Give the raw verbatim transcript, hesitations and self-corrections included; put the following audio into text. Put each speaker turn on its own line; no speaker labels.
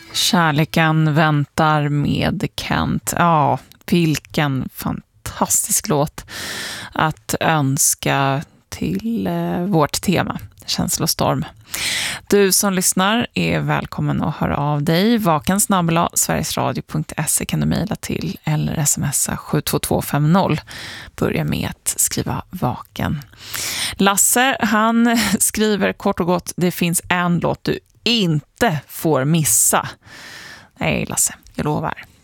Kärleken väntar med Kent. Ja, vilken fantastisk låt att önska till eh, vårt tema, känslostorm. Du som lyssnar är välkommen att höra av dig. Vaken snabel-a sverigesradio punkt se kan du mejla till eller smsa sju två två fem noll. Börja med att skriva vaken. Lasse, han skriver kort och gott: det finns en låt du inte får missa. Nej, Lasse, jag lovar.